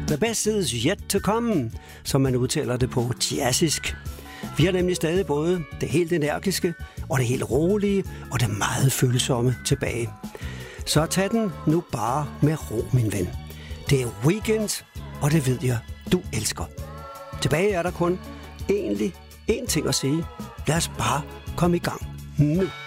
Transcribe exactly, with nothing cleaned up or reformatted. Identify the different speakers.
Speaker 1: The best is yet to come, som man udtaler det på jazzisk. Vi har nemlig stadig både det helt energiske, og det helt rolige, og det meget følsomme tilbage. Så tag den nu bare med ro, min ven. Det er weekend, og det ved jeg, du elsker. Tilbage er der kun egentlig én ting at sige. Lad os bare komme i gang nu.